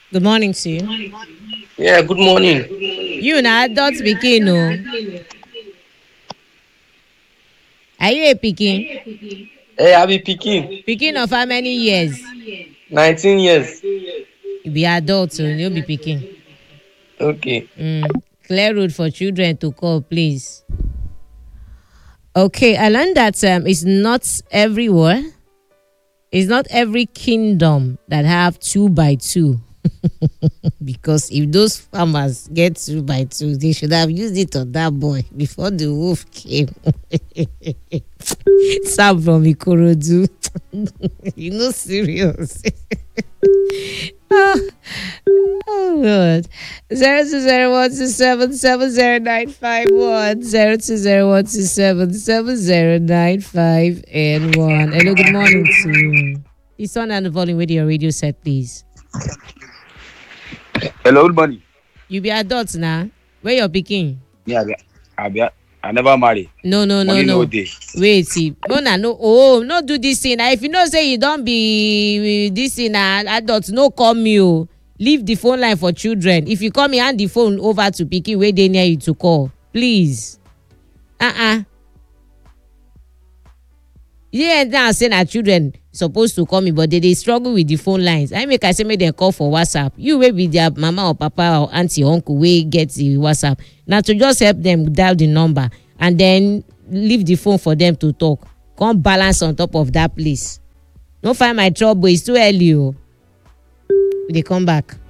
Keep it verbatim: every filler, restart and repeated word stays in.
Good morning to you. Yeah, good morning. You na adult pikin o. Are you a pikin? Hey, I be pikin. Pikin of how many years? nineteen years. You be adult o, you be pikin. Okay. Mm. Clear road for children to call, please. Okay, I learned that um, it's not everywhere. It's not every kingdom that have two by two. Because if those farmers get two by two, they should have used it on that boy before the wolf came. Sam from Ikorodu. You know, serious. oh, oh, God. Zero two zero one two seven seven zero nine five one zero two zero one two seven seven zero nine five and one. Hello, good morning to you. Please turn down the volume with your radio set, please. Hello, good morning. You be adult now. Where you picking? Yeah, I be, I, be, I never marry. No, no, no, Money no no. day. Wait, see. Mona, no. Oh, no do this thing. Now, if you know say you don't be this thing, na adult, no call me. Oh. Leave the phone line for children. If you call me, hand the phone over to pikin where they near you to call. Please. Uh-uh. Yeah, now say na children supposed to call me, but they dey struggle with the phone lines. I make I say make dem call for WhatsApp. You wey be their mama or papa or auntie or uncle wey get the WhatsApp. Na to just help them dial the number and then leave the phone for them to talk. Come balance on top of that place. No find my trouble, it's too early o. We dey come back.